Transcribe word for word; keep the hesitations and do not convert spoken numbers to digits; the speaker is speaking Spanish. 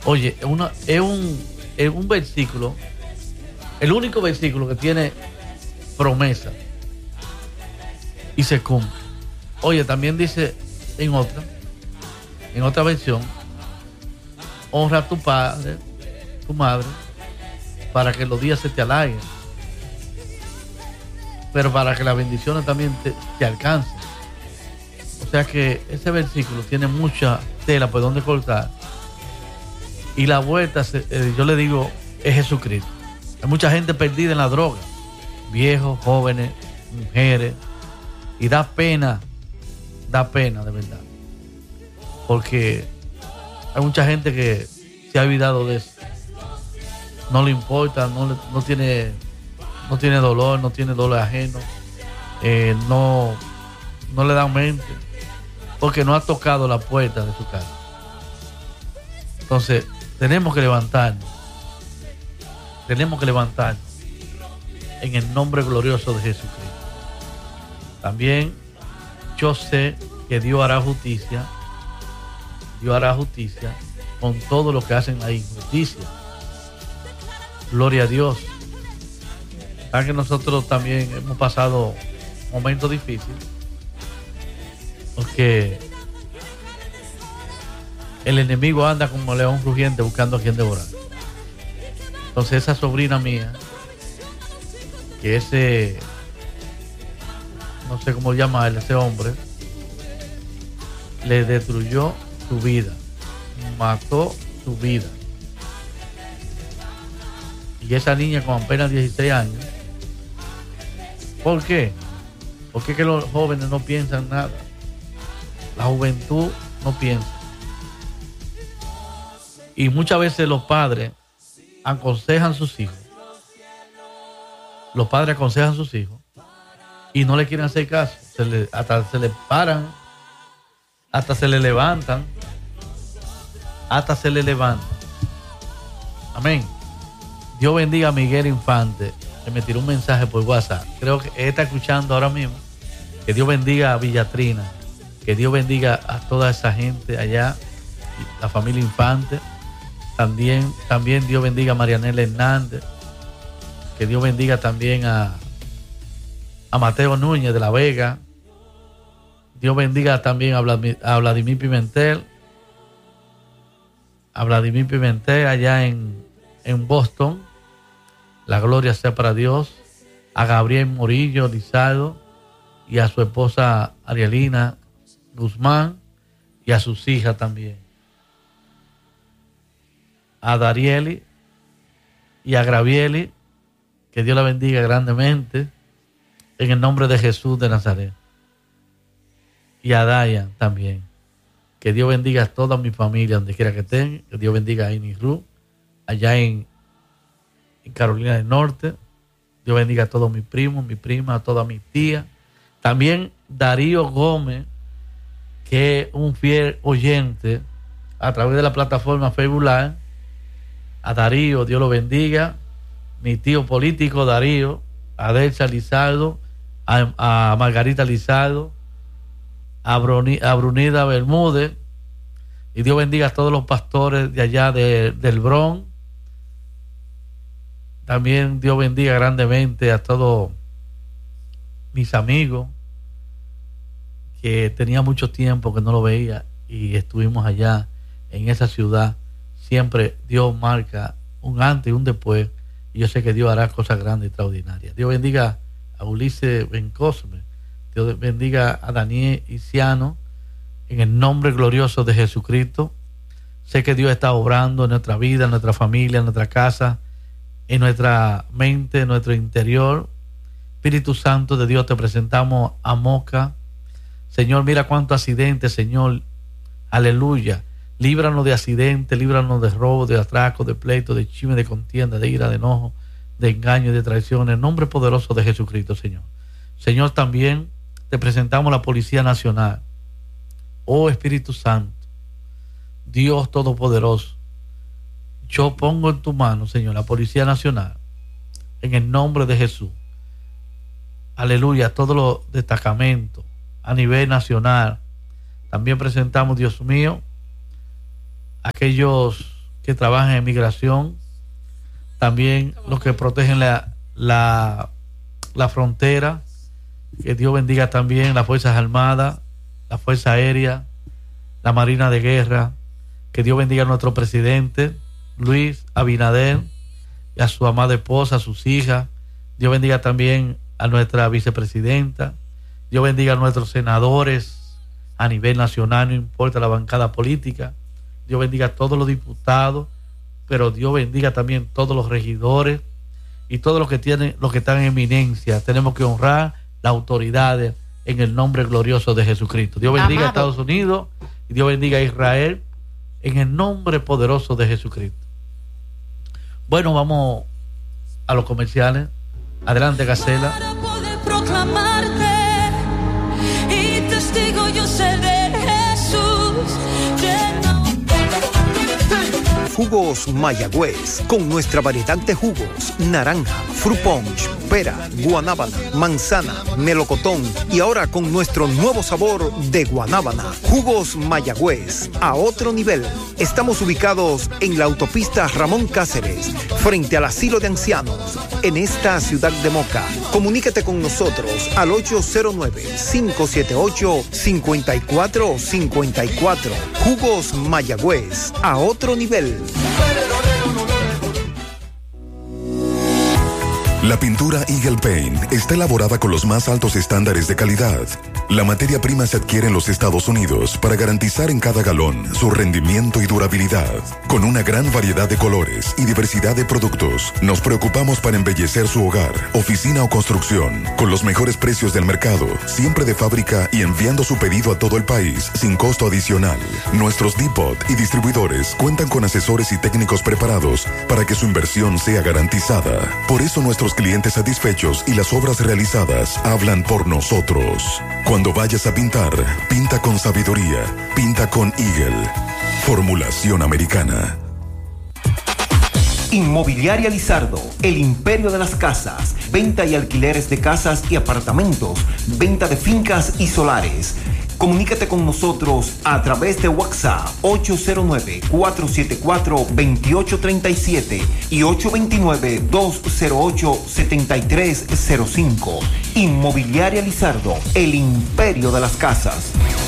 Oye, una, es, un, es un versículo, el único versículo que tiene promesa y se cumple. Oye, también dice en otra, en otra versión, honra a tu padre, tu madre, para que los días se te alarguen, pero para que las bendiciones también te, te alcancen. O sea que ese versículo tiene mucha tela por donde cortar. Y la vuelta, eh, yo le digo, es Jesucristo. Hay mucha gente perdida en la droga, viejos, jóvenes, mujeres, y da pena, da pena de verdad, porque hay mucha gente que se ha olvidado de eso, no le importa, no, le, no tiene no tiene dolor, no tiene dolor ajeno, eh, no, no le da mente, porque no ha tocado la puerta de su casa. Entonces tenemos que levantarnos, tenemos que levantarnos en el nombre glorioso de Jesucristo. También yo sé que Dios hará justicia, Dios hará justicia con todo lo que hacen la injusticia. Gloria a Dios. Saben que nosotros también hemos pasado momentos difíciles, porque el enemigo anda como león rugiente buscando a quien devorar. Entonces esa sobrina mía, que ese, no sé cómo llamarle, ese hombre, le destruyó su vida, mató su vida. Y esa niña con apenas dieciséis años, ¿por qué? Porque es que los jóvenes no piensan nada. La juventud no piensa. Y muchas veces los padres aconsejan a sus hijos. Los padres aconsejan a sus hijos y no le quieren hacer caso. Se le, hasta se le paran, hasta se le levantan, hasta se le levantan. Amén. Dios bendiga a Miguel Infante, que me tiró un mensaje por WhatsApp. Creo que él está escuchando ahora mismo. Que Dios bendiga a Villatrina, que Dios bendiga a toda esa gente allá, la familia Infante. También, también Dios bendiga a Marianela Hernández, que Dios bendiga también a, a Mateo Núñez de La Vega. Dios bendiga también a Vladimir, a Vladimir Pimentel, a Vladimir Pimentel allá en, en Boston. La gloria sea para Dios. A Gabriel Morillo Lizardo y a su esposa Arielina Guzmán y a sus hijas también. A Darieli y a Gravieli, que Dios la bendiga grandemente en el nombre de Jesús de Nazaret. Y a Dayan también, que Dios bendiga a toda mi familia donde quiera que estén, que Dios bendiga a Iny Ru allá en, en Carolina del Norte. Dios bendiga a todos mis primos, mi prima, a todas mis tías. También Darío Gómez, que es un fiel oyente a través de la plataforma Facebook Live. A Darío, Dios lo bendiga. Mi tío político Darío, a Delsa Lizardo, a, a Margarita Lizardo, a, Bruni, a Brunida Bermúdez. Y Dios bendiga a todos los pastores de allá de, del Bronx. También Dios bendiga grandemente a todos mis amigos, que tenía mucho tiempo que no lo veía y estuvimos allá en esa ciudad. Siempre Dios marca un antes y un después, y yo sé que Dios hará cosas grandes y extraordinarias. Dios bendiga a Ulises Bencosme, Dios bendiga a Daniel Isiano, en el nombre glorioso de Jesucristo. Sé que Dios está obrando en nuestra vida, en nuestra familia, en nuestra casa, en nuestra mente, en nuestro interior. Espíritu Santo de Dios, te presentamos a Moca. Señor, mira cuántos accidentes, Señor. Aleluya. Líbranos de accidentes, líbranos de robo, de atraco, de pleito, de chisme, de contienda, de ira, de enojo, de engaño y de traición. En el nombre poderoso de Jesucristo, Señor. Señor, también te presentamos la Policía Nacional. Oh Espíritu Santo, Dios Todopoderoso, yo pongo en tu mano, Señor, la Policía Nacional, en el nombre de Jesús. Aleluya, todos los destacamentos a nivel nacional. También presentamos, Dios mío, aquellos que trabajan en migración, también los que protegen la, la, la frontera. Que Dios bendiga también las Fuerzas Armadas, la Fuerza Aérea, la Marina de Guerra. Que Dios bendiga a nuestro presidente Luis Abinader y a su amada esposa, a sus hijas. Dios bendiga también a nuestra vicepresidenta. Dios bendiga a nuestros senadores a nivel nacional, no importa la bancada política. Dios bendiga a todos los diputados, pero Dios bendiga también a todos los regidores y todos los que tienen, los que están en eminencia. Tenemos que honrar las autoridades en el nombre glorioso de Jesucristo. Dios bendiga Amado. a Estados Unidos y Dios bendiga a Israel en el nombre poderoso de Jesucristo. Bueno, vamos a los comerciales. Adelante, Gacela. Para poder proclamarte y testigo yo seré Jesús. Jugos Mayagüez, con nuestra variedad de jugos: naranja, fruit punch, pera, guanábana, manzana, melocotón y ahora con nuestro nuevo sabor de guanábana. Jugos Mayagüez, a otro nivel. Estamos ubicados en la autopista Ramón Cáceres, frente al asilo de ancianos, en esta ciudad de Moca. Comunícate con nosotros al ocho cero nueve, cinco siete ocho, cinco cuatro cinco cuatro. Jugos Mayagüez, a otro nivel. La pintura Eagle Paint está elaborada con los más altos estándares de calidad. La materia prima se adquiere en los Estados Unidos para garantizar en cada galón su rendimiento y durabilidad. Con una gran variedad de colores y diversidad de productos, nos preocupamos para embellecer su hogar, oficina o construcción, con los mejores precios del mercado, siempre de fábrica y enviando su pedido a todo el país sin costo adicional. Nuestros depot y distribuidores cuentan con asesores y técnicos preparados para que su inversión sea garantizada. Por eso nuestros clientes satisfechos y las obras realizadas hablan por nosotros. Cuando vayas a pintar, pinta con sabiduría, pinta con Eagle. Formulación americana. Inmobiliaria Lizardo, el imperio de las casas, venta y alquileres de casas y apartamentos, venta de fincas y solares. Comunícate con nosotros a través de WhatsApp ocho cero nueve, cuatro siete cuatro, dos ocho tres siete y ocho dos nueve, dos cero ocho, siete tres cero cinco. Inmobiliaria Lizardo, el imperio de las casas.